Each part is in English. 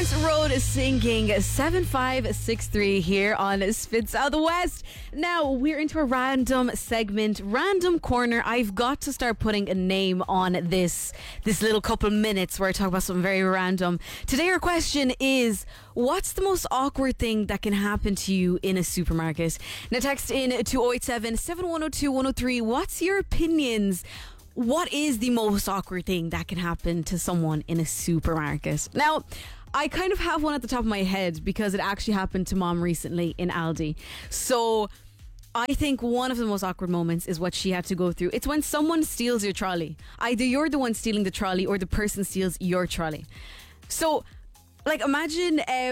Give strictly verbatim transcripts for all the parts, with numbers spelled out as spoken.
James Road is singing seven five six three here on Spin Southwest. Now we're into a random segment, random corner. I've got to start putting a name on this this little couple minutes where I talk about something very random. Today our question is, what's the most awkward thing that can happen to you in a supermarket? Now text in to oh eight seven, seven one oh two, one oh three. What's your opinions? What is the most awkward thing that can happen to someone in a supermarket? Now, I kind of have one at the top of my head because it actually happened to Mom recently in Aldi. So I think one of the most awkward moments is what she had to go through. It's when someone steals your trolley. Either you're the one stealing the trolley or the person steals your trolley. So, like, imagine, uh,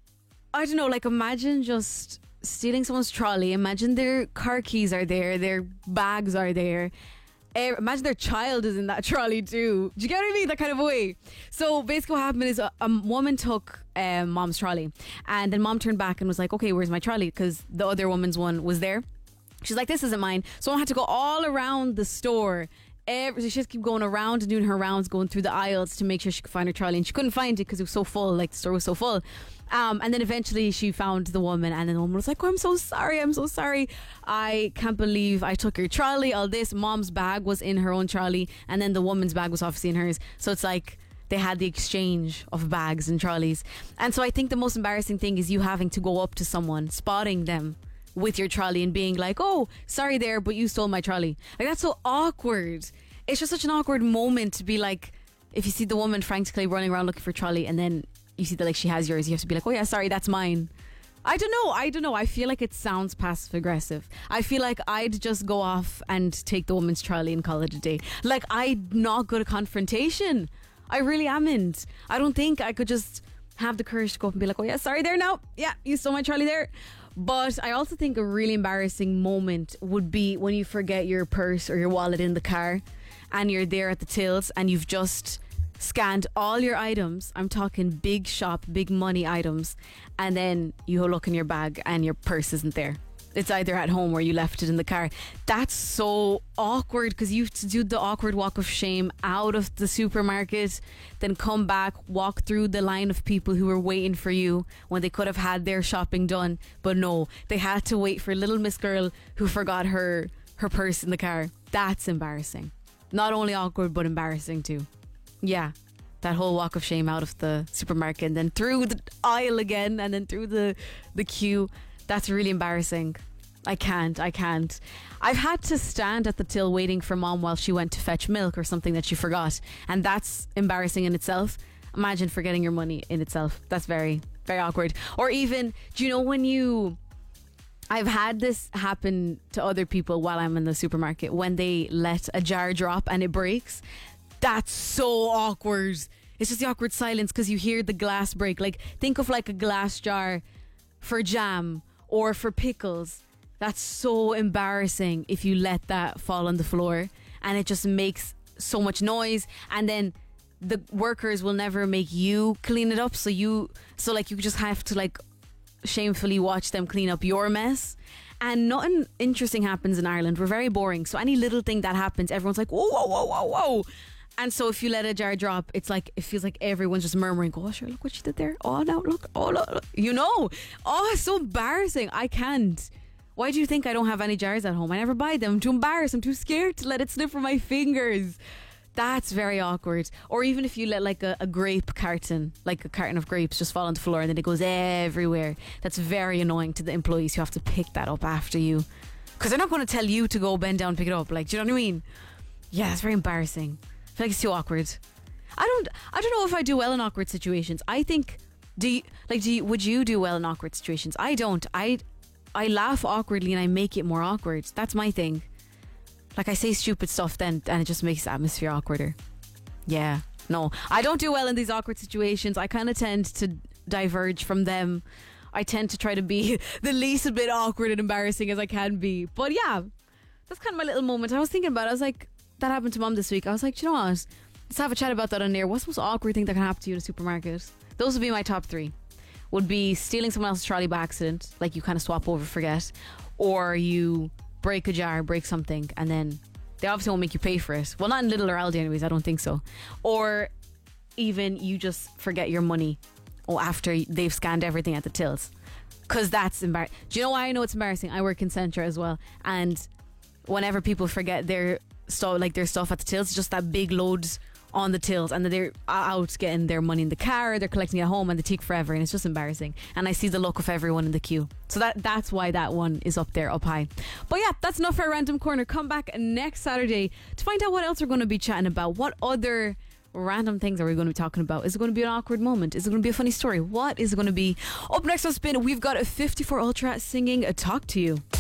I don't know, like, imagine just stealing someone's trolley. Imagine their car keys are there, their bags are there. Uh, imagine their child is in that trolley too. Do you get what I mean? That kind of a way. So basically what happened is a, a woman took um, Mom's trolley, and then Mom turned back and was like, okay, where's my trolley? Because the other woman's one was there. She's like, this isn't mine. So I had to go all around the store. Every, so she just keep going around and doing her rounds, going through the aisles to make sure she could find her trolley, and she couldn't find it because it was so full. Like, the store was so full. Um, and then eventually she found the woman, and then the woman was like, oh, I'm so sorry, I'm so sorry. I can't believe I took your trolley, all this. Mom's bag was in her own trolley, and then the woman's bag was obviously in hers. So it's like they had the exchange of bags and trolleys. And so I think the most embarrassing thing is you having to go up to someone, spotting them with your trolley and being like, oh, sorry there, but you stole my trolley. Like, that's so awkward. It's just such an awkward moment to be like, if you see the woman frantically running around looking for a trolley, and then you see that like she has yours, you have to be like, oh yeah, sorry, that's mine. I don't know, I don't know. I feel like it sounds passive aggressive. I feel like I'd just go off and take the woman's trolley and call it a day. Like, I'm not good at confrontation. I really amn't. I don't think I could just have the courage to go up and be like, oh yeah, sorry there now. Yeah, you stole my trolley there. But I also think a really embarrassing moment would be when you forget your purse or your wallet in the car, and you're there at the tills and you've just scanned all your items. I'm talking big shop, big money items, and then you look in your bag and your purse isn't there. It's either at home or you left it in the car. That's so awkward because you have to do the awkward walk of shame out of the supermarket, then come back, walk through the line of people who were waiting for you when they could have had their shopping done. But no, they had to wait for little Miss Girl who forgot her, her purse in the car. That's embarrassing. Not only awkward, but embarrassing too. Yeah, that whole walk of shame out of the supermarket and then through the aisle again and then through the, the queue. That's really embarrassing. I can't, I can't. I've had to stand at the till waiting for Mom while she went to fetch milk or something that she forgot. And that's embarrassing in itself. Imagine forgetting your money in itself. That's very, very awkward. Or even, do you know when you... I've had this happen to other people while I'm in the supermarket, when they let a jar drop and it breaks. That's so awkward. It's just the awkward silence because you hear the glass break. Like, think of like a glass jar for jam or for pickles. That's so embarrassing if you let that fall on the floor, and it just makes so much noise, and then the workers will never make you clean it up, so you so like you just have to like shamefully watch them clean up your mess. And nothing interesting happens in Ireland. We're very boring, so any little thing that happens, everyone's like, whoa, whoa, whoa, whoa, whoa. And so if you let a jar drop, it's like, it feels like everyone's just murmuring, oh sure, look what she did there, oh no, look, oh look, look. You know, oh, it's so embarrassing. I can't. Why do you think I don't have any jars at home? I never buy them. I'm too embarrassed. I'm too scared to let it slip from my fingers. That's very awkward. Or even if you let like a, a grape carton, like a carton of grapes, just fall on the floor and then it goes everywhere. That's very annoying to the employees who have to pick that up after you, because they're not going to tell you to go bend down and pick it up. Like, do you know what I mean? Yeah, it's very embarrassing. I feel like it's too awkward. I don't I don't know if I do well in awkward situations. I think, do you, like, do you, would you do well in awkward situations? I don't. I I laugh awkwardly and I make it more awkward. That's my thing. Like, I say stupid stuff then and it just makes the atmosphere awkwarder. Yeah, no, I don't do well in these awkward situations. I kind of tend to diverge from them. I tend to try to be the least bit awkward and embarrassing as I can be. But yeah, that's kind of my little moment. I was thinking about it. I was like, that happened to Mom this week. I was like, do you know what? Let's have a chat about that on air. What's the most awkward thing that can happen to you in a supermarket? Those would be my top three. Would be stealing someone else's trolley by accident, like you kind of swap over, forget, or you break a jar, break something, and then they obviously won't make you pay for it. Well, not in Lidl or Aldi anyways, I don't think so. Or even you just forget your money, oh, after they've scanned everything at the tills. Because that's embarrassing. Do you know why I know it's embarrassing? I work in Centra as well. And whenever people forget their stuff, like their stuff at the tills, it's just that big loads on the tills, and they're out getting their money in the car, they're collecting it at home, and they take forever, and it's just embarrassing. And I see the look of everyone in the queue. So that that's why that one is up there, up high. But yeah, that's enough for a Random Corner. Come back next Saturday to find out what else we're going to be chatting about. What other random things are we going to be talking about? Is it going to be an awkward moment? Is it going to be a funny story? What is it going to be? Up next on Spin, we've got a fifty-four Ultra singing a Talk to You.